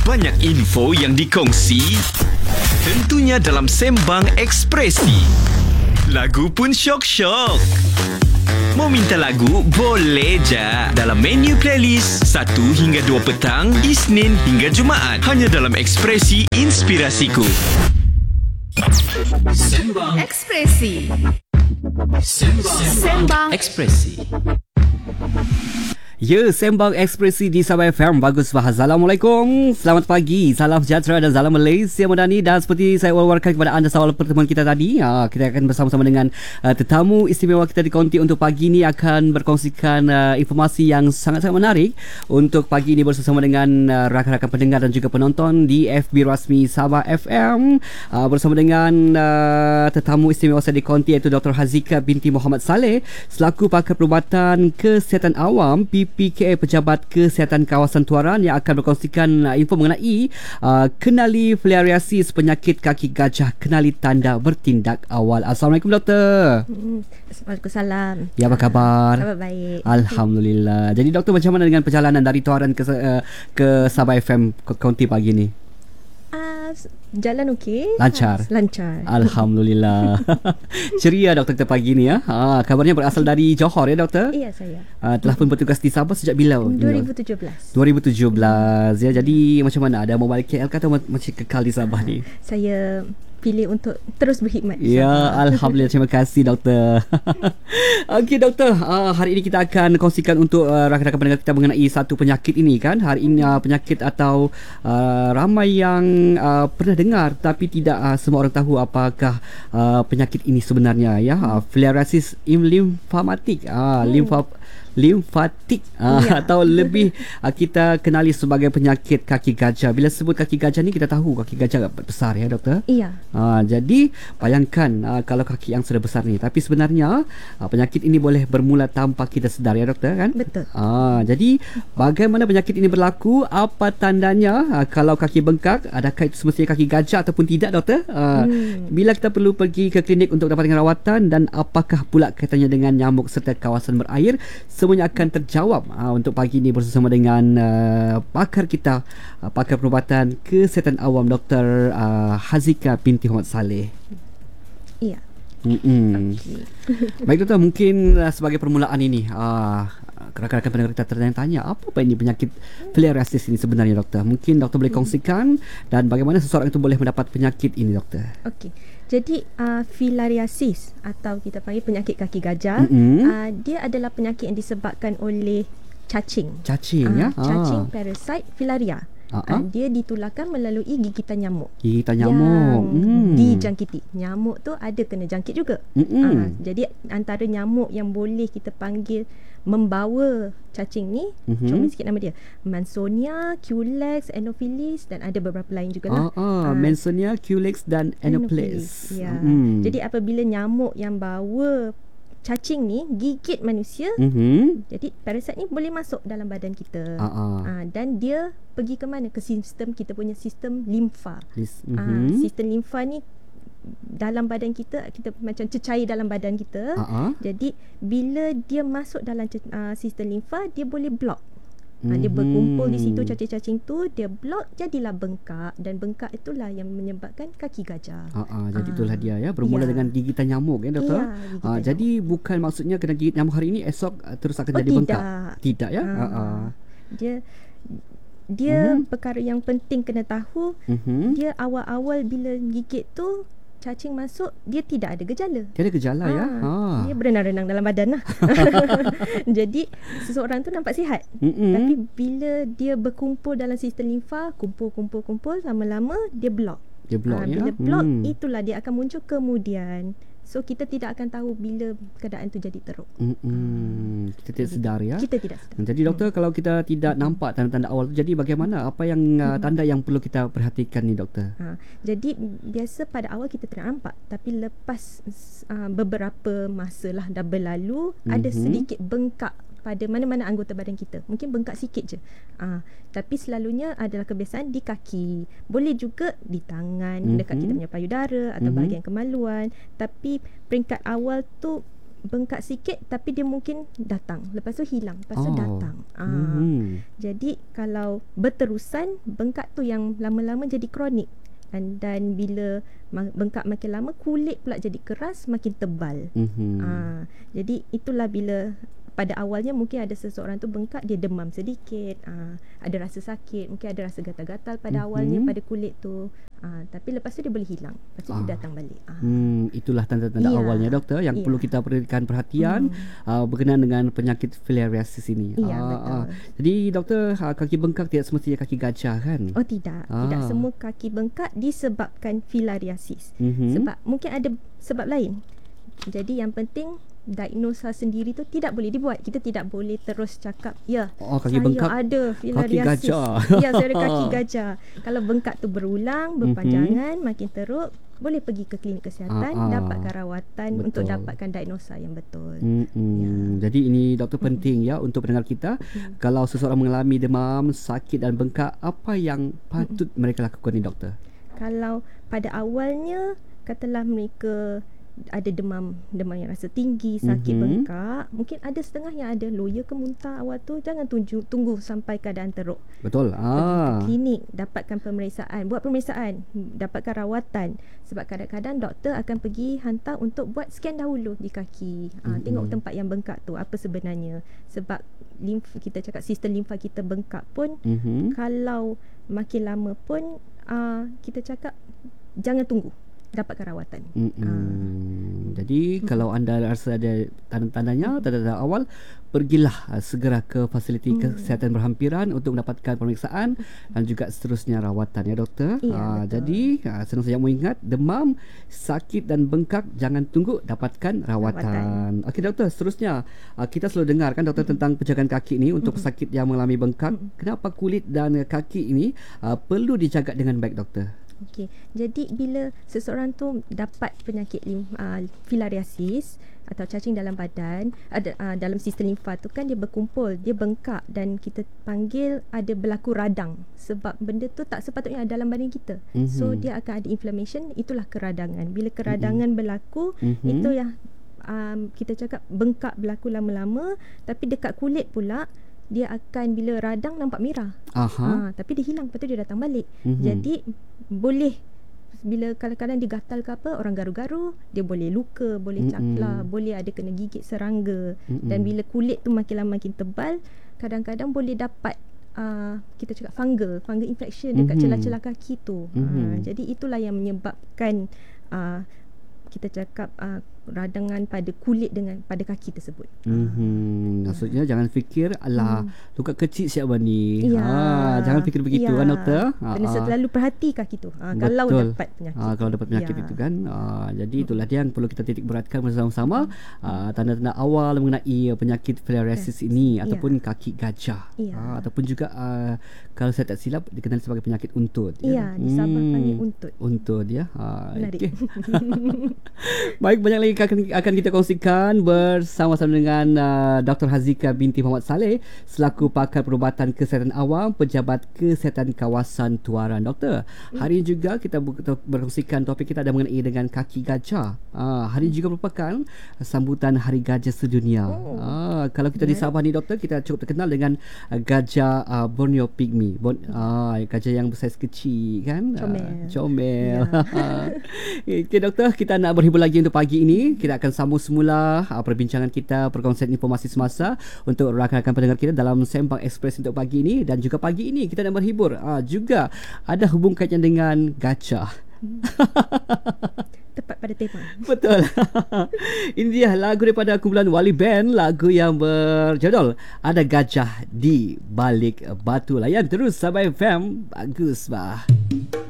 Banyak info yang dikongsi, tentunya dalam Sembang Ekspresi. Lagu pun syok-syok. Mau minta lagu? Boleh je. Dalam menu playlist 1 hingga 2 petang, Isnin hingga Jumaat. Hanya dalam Ekspresi Inspirasiku. Sembang Ekspresi. Sembang Ekspresi. Ya, Sembang Ekspresi di Sabah FM. Bagus Fahaz. Assalamualaikum. Selamat pagi. Salam sejahtera dan salam Malaysia Madani. Dan seperti saya war-warkan kepada anda awal pertemuan kita tadi, kita akan bersama-sama dengan tetamu istimewa kita di Konti untuk pagi ini akan berkongsikan informasi yang sangat-sangat menarik untuk pagi ini bersama dengan rakan-rakan pendengar dan juga penonton di FB rasmi Sabah FM, bersama dengan tetamu istimewa saya di Konti iaitu Dr. Hazika binti Muhammad Saleh selaku pakar perubatan kesihatan awam PKA Pejabat Kesihatan Kawasan Tuaran yang akan berkongsikan info mengenai kenali filariasis penyakit kaki gajah, kenali tanda bertindak awal. Assalamualaikum doktor. Waalaikumsalam. Ya, apa khabar? Khabar baik. Alhamdulillah. Jadi doktor, macam mana dengan perjalanan dari Tuaran ke Sabah FM Konti pagi ni? Jalan okey. Lancar. Lancar. Alhamdulillah. Ceria doktor kita pagi ni ya. Kabarnya berasal dari Johor ya doktor? Iya, saya. Telah pun bertugas di Sabah sejak bila? 2017. 2017 ya. Jadi macam mana? Ada mau balik KL atau masih kekal di Sabah ni? Saya pilih untuk terus berkhidmat. Ya, alhamdulillah. Terima kasih doktor. Okey doktor, hari ini kita akan kongsikan untuk rakan-rakan pendengar kita mengenai satu penyakit ini kan. Hari ini penyakit atau ramai yang pernah dengar tapi tidak semua orang tahu apakah penyakit ini sebenarnya ya. Filariasis limfatik. Limfatik atau lebih kita kenali sebagai penyakit kaki gajah. Bila sebut kaki gajah ni kita tahu kaki gajah besar ya doktor. Iya. Jadi bayangkan kalau kaki yang sudah besar ni, tapi sebenarnya penyakit ini boleh bermula tanpa kita sedar ya doktor kan. Betul. Jadi bagaimana penyakit ini berlaku, apa tandanya, kalau kaki bengkak, adakah itu semestinya kaki gajah ataupun tidak doktor? Bila kita perlu pergi ke klinik untuk dapatkan rawatan, dan apakah pula kaitannya dengan nyamuk serta kawasan berair? Semuanya akan terjawab untuk pagi ini bersama dengan pakar kita, pakar perubatan kesihatan awam Dr. Hazika binti Muhammad Saleh. Iya. Okay. Baik doktor, mungkin sebagai permulaan ini rakan-rakan pendengar kita tertanya-tanya apa ini penyakit filariasis ini sebenarnya doktor. Mungkin doktor boleh kongsikan dan bagaimana seseorang itu boleh mendapat penyakit ini doktor. Okey. Jadi filariasis atau kita panggil penyakit kaki gajah, dia adalah penyakit yang disebabkan oleh cacing. Cacing ya. Cacing parasit filaria. Dia ditularkan melalui gigitan nyamuk. Gigitan nyamuk. Yang dijangkiti. Nyamuk tu ada kena jangkit juga. Jadi antara nyamuk yang boleh kita panggil membawa cacing ni, cuma sikit nama dia, Mansonia, Culex, Anopheles dan ada beberapa lain jugalah. Mansonia, Culex dan Anopheles. Ya. Jadi apabila nyamuk yang bawa cacing ni gigit manusia, jadi parasit ni boleh masuk dalam badan kita. Dan dia pergi ke mana? Ke sistem, kita punya sistem limfa. Sistem limfa ni dalam badan kita macam cecair dalam badan kita. Jadi bila dia masuk dalam sistem limfa, dia boleh block. Dia berkumpul di situ, cacing-cacing tu dia block, jadilah bengkak, dan bengkak itulah yang menyebabkan kaki gajah. Jadi itulah dia ya, bermula dengan gigitan nyamuk ya doktor. Jadi bukan maksudnya kena gigit nyamuk hari ini esok terus akan jadi bengkak. Tidak ya. Dia perkara yang penting kena tahu, dia awal-awal bila gigit tu cacing masuk, dia tidak ada gejala. Dia ada gejala ya. Dia berenang-renang dalam badan lah. Jadi seseorang tu nampak sihat. Tapi bila dia berkumpul dalam sistem limfa, kumpul lama-lama dia block. Bila block, itulah dia akan muncul kemudian. So kita tidak akan tahu bila keadaan tu jadi teruk. Kita tidak sedar ya. Kita tidak sedar. Jadi doktor, kalau kita tidak nampak tanda-tanda awal tu, jadi bagaimana? Apa yang tanda yang perlu kita perhatikan ni doktor? Jadi biasa pada awal kita tidak nampak, tapi lepas beberapa masa lah dah berlalu, ada sedikit bengkak pada mana-mana anggota badan kita. Mungkin bengkak sikit je. Tapi selalunya adalah kebiasaan di kaki. Boleh juga di tangan, dekat kita punya payudara atau bahagian kemaluan. Tapi peringkat awal tu bengkak sikit tapi dia mungkin datang, lepas tu hilang, lepas tu datang. Jadi kalau berterusan, bengkak tu yang lama-lama jadi kronik. Dan bila bengkak makin lama, kulit pula jadi keras, makin tebal. Jadi itulah bila pada awalnya mungkin ada seseorang tu bengkak, dia demam sedikit, ada rasa sakit, mungkin ada rasa gatal-gatal pada awalnya pada kulit tu, tapi lepas tu dia boleh hilang, lepas tu dia datang balik. Itulah tanda-tanda awalnya doktor yang perlu kita berikan perhatian berkenaan dengan penyakit filariasis ini. Betul. Jadi doktor, kaki bengkak tidak semestinya kaki gajah kan? Oh tidak, tidak semua kaki bengkak disebabkan filariasis. Sebab mungkin ada sebab lain. Jadi yang penting diagnosa sendiri tu tidak boleh dibuat. Kita tidak boleh terus cakap, kaki saya bengkak, ada filariasis. Kaki gajah. Saya ada kaki gajah. Kalau bengkak tu berulang, berpanjangan, makin teruk, boleh pergi ke klinik kesihatan, dapatkan rawatan untuk dapatkan diagnosa yang betul. Jadi ini doktor penting untuk pendengar kita. Kalau seseorang mengalami demam, sakit dan bengkak, apa yang patut mereka lakukan ni doktor? Kalau pada awalnya katalah mereka ada demam yang rasa tinggi, sakit bengkak, mungkin ada setengah yang ada loya ke muntah awal tu, jangan tunggu sampai keadaan teruk. Betul. Pergi ke klinik, dapatkan pemeriksaan, buat pemeriksaan, dapatkan rawatan. Sebab kadang-kadang doktor akan pergi hantar untuk buat scan dahulu di kaki. Tengok tempat yang bengkak tu apa sebenarnya. Sebab kita cakap sistem limfa kita bengkak pun, kalau makin lama pun kita cakap jangan tunggu, dapatkan rawatan. Jadi kalau anda rasa ada tanda-tandanya, tanda-tanda awal, pergilah segera ke fasiliti kesihatan berhampiran untuk mendapatkan pemeriksaan dan juga seterusnya rawatan ya doktor. Jadi senang saja mengingat, demam, sakit dan bengkak, jangan tunggu, dapatkan rawatan. Okey doktor, seterusnya kita selalu dengar kan doktor tentang penjagaan kaki ini untuk pesakit yang mengalami bengkak. Kenapa kulit dan kaki ini perlu dijaga dengan baik doktor? Okey, jadi bila seseorang tu dapat penyakit filariasis atau cacing dalam badan, dalam sistem limfa tu kan dia berkumpul, dia bengkak dan kita panggil ada berlaku radang sebab benda tu tak sepatutnya ada dalam badan kita. So dia akan ada inflammation, itulah keradangan. Bila keradangan berlaku, itu yang kita cakap bengkak berlaku lama-lama, tapi dekat kulit pula dia akan bila radang nampak merah. Tapi dia hilang, lepas tu dia datang balik. Jadi boleh bila kadang-kadang dia gatal ke apa, orang garu-garu, dia boleh luka, boleh caklar, boleh ada kena gigit serangga. Dan bila kulit tu makin lama makin tebal, kadang-kadang boleh dapat kita cakap fungal infection dekat celah-celah kaki tu. Jadi itulah yang menyebabkan kita cakap radangan pada kulit dengan pada kaki tersebut. Maksudnya jangan fikir alah luka kecil siapa ni. Jangan fikir begitu kan doktor. Kena selalu perhati kaki tu. Kalau dapat penyakit. Kalau dapat penyakit itu kan. Jadi itulah dia yang perlu kita titik beratkan bersama-sama. Tanda-tanda awal mengenai penyakit filariasis ini ataupun kaki gajah. Ataupun juga kalau saya tak silap dikenali sebagai penyakit untut. Ya, di Sabah panggil untut. Untut ya. Menarik. Baik, banyak lagi akan kita kongsikan bersama-sama dengan Dr. Hazika binti Muhammad Saleh selaku pakar perubatan kesihatan awam, pejabat kesihatan kawasan Tuaran. Doktor, hari ini juga kita berkongsikan topik kita ada mengenai dengan kaki gajah. Hari ini juga merupakan sambutan Hari Gajah Sedunia. Kalau kita di Sabah ni doktor, kita cukup terkenal dengan gajah Borneo Pygmy. Gajah yang bersaiz kecil kan. Comel. Okay, doktor, kita nak berhibur lagi untuk pagi ini. Kita akan sambung semula perbincangan kita, perkongsian informasi semasa untuk rakan-rakan pendengar kita dalam Sembang Express untuk pagi ini. Dan juga pagi ini kita nak berhibur juga ada hubung kaitnya dengan gajah. Tepat pada tema. Betul. Ini dia lagu daripada kumpulan Wali Band, lagu yang berjudul Ada Gajah di Balik Batu. Layan terus Sabah FM. Bagus bah.